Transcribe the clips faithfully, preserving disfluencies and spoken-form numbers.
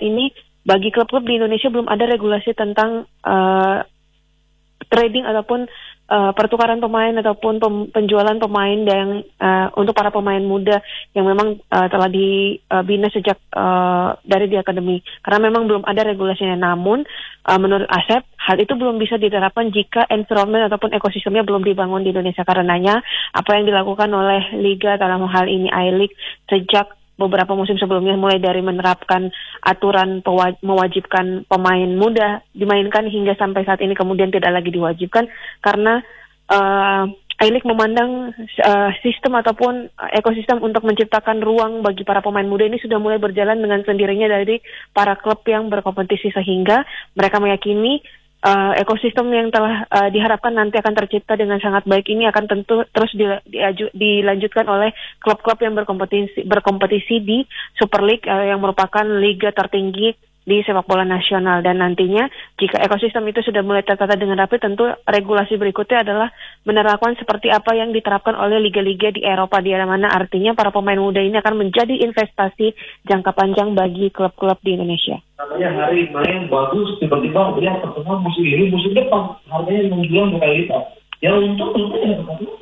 ini bagi klub-klub di Indonesia belum ada regulasi tentang uh, trading ataupun uh, pertukaran pemain ataupun pem- penjualan pemain yang uh, untuk para pemain muda yang memang uh, telah dibina uh, sejak uh, dari di akademi. Karena memang belum ada regulasinya. Namun uh, menurut Asep, hal itu belum bisa diterapkan jika environment ataupun ekosistemnya belum dibangun di Indonesia. Karenanya apa yang dilakukan oleh Liga dalam hal ini I-League sejak beberapa musim sebelumnya, mulai dari menerapkan aturan pewa- mewajibkan pemain muda dimainkan hingga sampai saat ini kemudian tidak lagi diwajibkan karena uh, I-League memandang uh, sistem ataupun ekosistem untuk menciptakan ruang bagi para pemain muda ini sudah mulai berjalan dengan sendirinya dari para klub yang berkompetisi, sehingga mereka meyakini Uh, ekosistem yang telah uh, diharapkan nanti akan tercipta dengan sangat baik ini akan tentu terus di, diaju, dilanjutkan oleh klub-klub yang berkompetisi berkompetisi di Super League uh, yang merupakan liga tertinggi di sepak bola nasional. Dan nantinya jika ekosistem itu sudah mulai tertata dengan rapi, tentu regulasi berikutnya adalah menerapkan seperti apa yang diterapkan oleh liga-liga di Eropa, di mana artinya para pemain muda ini akan menjadi investasi jangka panjang bagi klub-klub di Indonesia. Namanya hari main bagus, tiba-tiba dia pertemuan musim ini, musim depan harganya menjual berkali lipat. Ya untung tentu ya.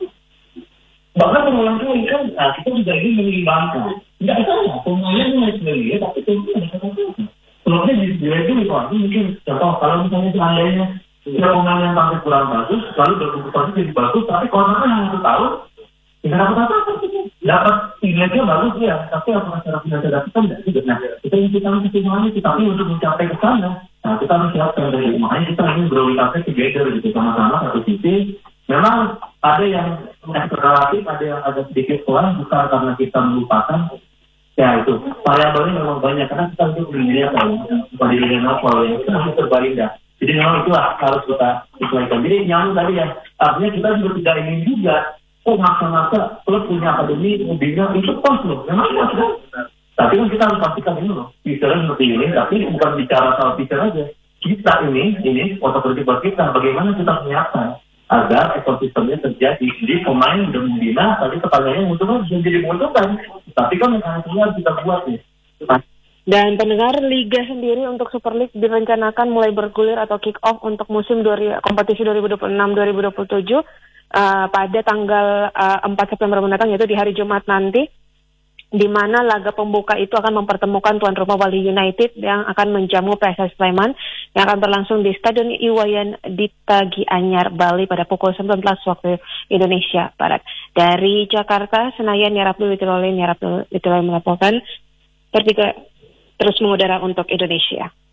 Bahkan mengulang kali kan, nah, kita juga ingin mengimbangkan. Tidak salah, pemainnya mulai sendiri, tapi tentu ada kata-kata. Klubnya di dia itu mungkin contoh kalau misalnya seandainya dia pemain yang tampil kurang bagus, lalu berkompetisi jadi bagus, tapi kontraknya yang satu tahun, tidak dapat apa-apa. Dapat nilainya bagus ya, tapi apakah secara finansial dapat kan tidak juga. Nah, kita ingin kita mesti memahami, tapi untuk mencapai ke sana, nah kita harus siapkan dari makanya kita ingin growing up together gitu sama-sama satu sisi. Memang ada yang relatif, ada yang agak sedikit kurang, bukan karena kita melupakan. Ya itu, variabelnya memang banyak karena kita untuk melihat apa di dunia novel yang kita harus berbeda. Jadi memang itulah harus kita sesuaikan. Jadi nyambung tadi ya, artinya kita juga tidak ingin juga oh maksa-maksa klub punya akademi mobilnya itu pas loh, memang pas kan. Tapi kan kita harus pastikan ini loh, bicara seperti ini, tapi bukan bicara soal bicara aja. Kita ini, ini otomatis buat kita, bagaimana kita menyiapkan agar ekosistemnya terjadi. Jadi pemain udah membina, tadi pertanyaannya muncul bisa jadi menguntungkan. Tapi kan mekanisme harus kita buat nih. Dan pendengar, Liga sendiri untuk Super League direncanakan mulai bergulir atau kick off untuk musim dua, kompetisi dua ribu dua puluh enam dua ribu dua puluh tujuh uh, pada tanggal uh, empat September mendatang, yaitu di hari Jumat nanti, di mana laga pembuka itu akan mempertemukan tuan rumah Bali United yang akan menjamu P S S Sleman yang akan berlangsung di Stadion Iwayan Dita Gianyar, Bali pada pukul sembilan belas waktu Indonesia Barat. Dari Jakarta, Senayan, Yarabdul Witilolin, Yarabdul Witilolin melaporkan. Pertiga terus mengudara untuk Indonesia.